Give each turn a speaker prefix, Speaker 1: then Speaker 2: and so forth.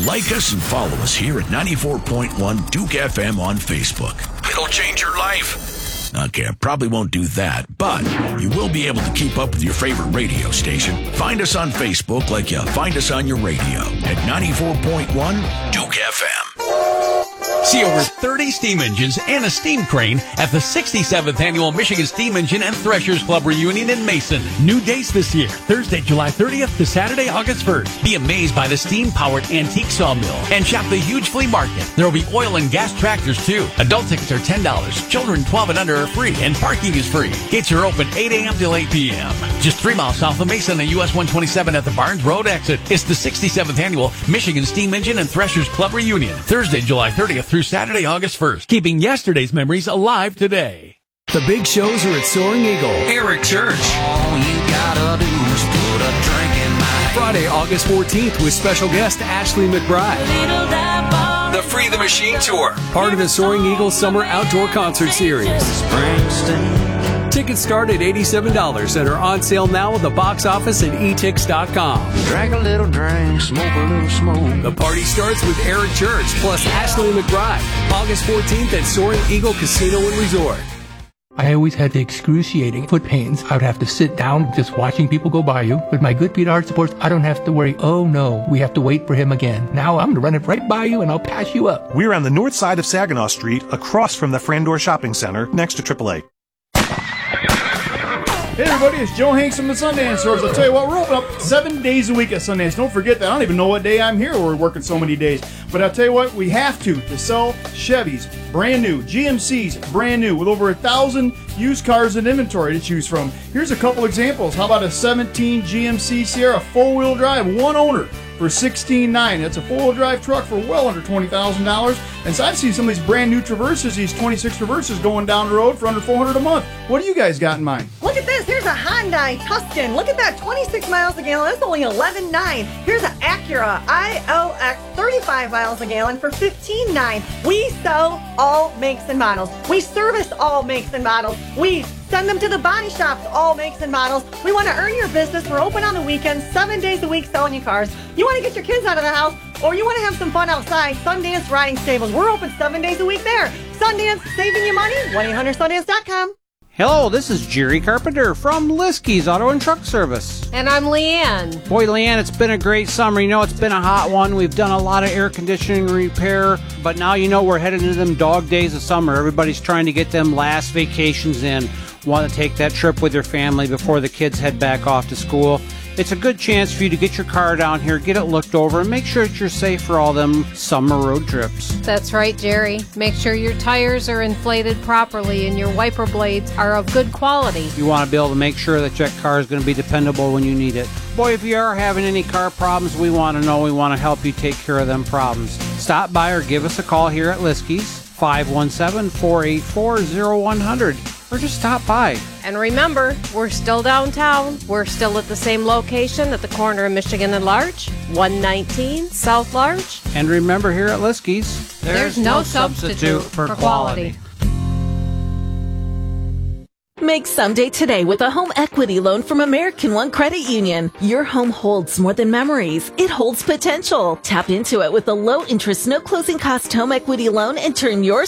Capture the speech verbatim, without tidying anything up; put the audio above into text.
Speaker 1: Like us and follow us here at ninety-four point one Duke F M on Facebook. It'll change your life. Okay, I probably won't do that, but you will be able to keep up with your favorite radio station. Find us on Facebook like you find us on your radio at ninety-four point one Duke F M.
Speaker 2: See over thirty steam engines and a steam crane at the sixty-seventh Annual Michigan Steam Engine and Threshers Club Reunion in Mason. New dates this year, Thursday, July thirtieth to Saturday, August first. Be amazed by the steam-powered antique sawmill and shop the huge flea market. There will be oil and gas tractors, too. Adult tickets are ten dollars. Children twelve and under are free, and parking is free. Gates are open eight a.m. till eight p.m. Just three miles south of Mason on U S one twenty-seven at the Barnes Road exit. It's the sixty-seventh Annual Michigan Steam Engine and Threshers Club Reunion. Thursday, July thirtieth through Saturday, August first. Keeping yesterday's memories alive today.
Speaker 3: The big shows are at Soaring Eagle.
Speaker 2: Eric Church.
Speaker 4: All you gotta do is put a drink in my hand.
Speaker 3: Friday, August fourteenth with special guest Ashley McBride.
Speaker 2: The Free the Machine Tour.
Speaker 3: Part of the Soaring Eagle Summer Outdoor Concert Series.
Speaker 4: Springsteen.
Speaker 3: Tickets start at eighty-seven dollars and are on sale now at the box office at e tix dot com.
Speaker 4: Drink a little drink, smoke a little smoke.
Speaker 3: The party starts with Eric Church plus Ashley McBride. August fourteenth at Soaring Eagle Casino and Resort.
Speaker 5: I always had the excruciating foot pains. I would have to sit down just watching people go by you. With my Good Feet Art Supports, I don't have to worry, oh no, we have to wait for him again. Now I'm going to run it right by you and I'll pass you up.
Speaker 6: We're on the north side of Saginaw Street, across from the Frandor Shopping Center, next to triple A.
Speaker 7: Hey everybody, it's Joe Hanks from the Sundance Stores. I'll tell you what, we're open up seven days a week at Sundance. Don't forget that. I don't even know what day I'm here. We're working so many days. But I'll tell you what, we have to, to sell Chevys, brand new, G M Cs, brand new, with over a thousand used cars in inventory to choose from. Here's a couple examples. How about a seventeen G M C Sierra four-wheel drive, one owner, for sixteen nine hundred dollars. That's a four-wheel drive truck for well under twenty thousand dollars. And so I've seen some of these brand new Traverses, these twenty-six Traverses going down the road for under four hundred dollars a month. What do you guys got in mind?
Speaker 8: Look at this. Here's a Hyundai Tuscan. Look at that, twenty-six miles a gallon. That's only eleven nine. Here's an Acura I L X, thirty-five miles a gallon for fifteen nine. We sell all makes and models. We service all makes and models. We send them to the body shops, all makes and models. We want to earn your business. We're open on the weekends, seven days a week selling you cars. You want to get your kids out of the house, or you want to have some fun outside, Sundance Riding Stables. We're open seven days a week there. Sundance, saving you money, one eight hundred sundance dot com.
Speaker 9: Hello, this is Jerry Carpenter from Liskey's Auto and Truck Service.
Speaker 10: And I'm Leanne.
Speaker 9: Boy, Leanne, it's been a great summer. You know, it's been a hot one. We've done a lot of air conditioning repair, but now you know we're headed into them dog days of summer. Everybody's trying to get them last vacations in, want to take that trip with their family before the kids head back off to school. It's a good chance for you to get your car down here, get it looked over, and make sure that you're safe for all them summer road trips.
Speaker 10: That's right, Jerry. Make sure your tires are inflated properly and your wiper blades are of good quality.
Speaker 9: You want to be able to make sure that your car is going to be dependable when you need it. Boy, if you are having any car problems, we want to know. We want to help you take care of them problems. Stop by or give us a call here at Liskey's, five one seven, four eight four, zero one zero zero, or just stop by.
Speaker 10: And remember, we're still downtown. We're still at the same location at the corner of Michigan and Larch, one nineteen South Larch.
Speaker 9: And remember, here at Liskey's,
Speaker 10: there's, there's no, no substitute, substitute for quality. quality.
Speaker 11: Make someday today with a home equity loan from American One Credit Union. Your home holds more than memories. It holds potential. Tap into it with a low interest, no closing cost home equity loan and turn your